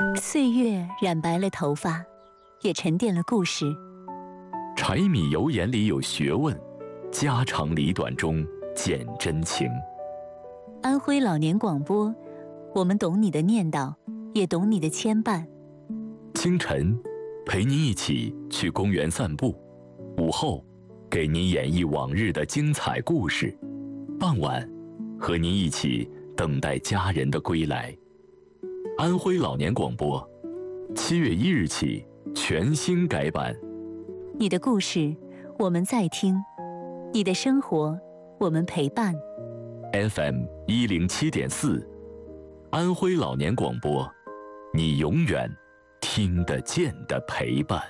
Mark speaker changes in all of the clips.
Speaker 1: 岁月染白了头发，也沉淀了故事。
Speaker 2: 柴米油盐里有学问，家长里短中见真情。
Speaker 1: 安徽老年广播，我们懂你的念叨，也懂你的牵绊。
Speaker 2: 清晨，陪您一起去公园散步；午后，给您演绎往日的精彩故事；傍晚，和您一起等待家人的归来。安徽老年广播，7月1日起全新改版。
Speaker 1: 你的故事，我们在听；你的生活，我们陪伴。
Speaker 2: FM 107.4，安徽老年广播，你永远听得见的陪伴。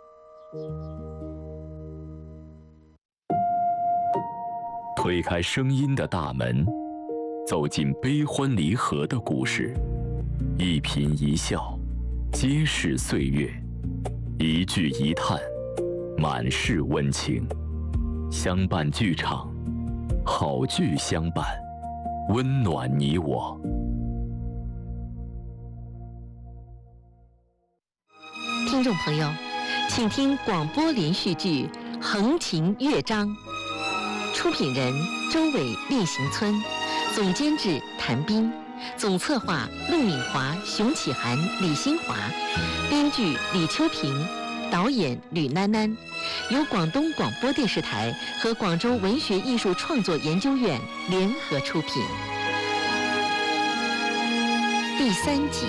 Speaker 2: 推开声音的大门，走进悲欢离合的故事，一颦一笑，皆是岁月；一句一叹，满是温情。相伴剧场，好剧相伴，温暖你我。
Speaker 3: 听众朋友，请听广播连续剧《横琴乐章》，出品人周伟、烈行村，总监制谭斌，总策划陆敏华、熊启涵、李新华，编剧李秋平，导演吕囡囡，由广东广播电视台和广州文学艺术创作研究院联合出品。第3集。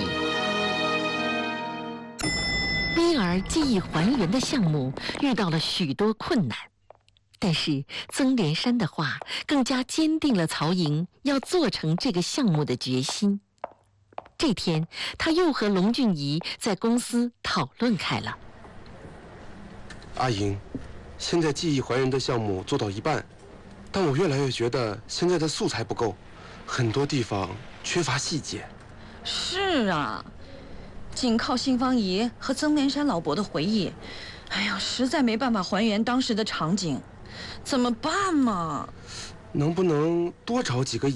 Speaker 3: 威尔记忆还原的项目遇到了许多困难，但是曾连山的话更加坚定了曹莹要做成这个项目的决心。这天，他又和龙俊仪在公司讨论开了。
Speaker 4: 阿莹，现在记忆还原的项目做到一半，但我越来越觉得现在的素材不够，很多地方缺乏细节。
Speaker 5: 是啊，仅靠信芳姨和曾连山老伯的回忆，哎呀，实在没办法还原当时的场景，怎么办嘛？
Speaker 4: 能不能多找几个